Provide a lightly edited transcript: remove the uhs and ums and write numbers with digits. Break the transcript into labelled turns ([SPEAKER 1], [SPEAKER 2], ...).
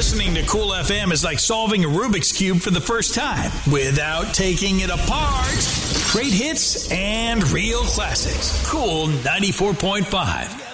[SPEAKER 1] Listening to Cool FM is like solving a Rubik's Cube for the first time without taking it apart. Great hits and real classics. Cool 94.5.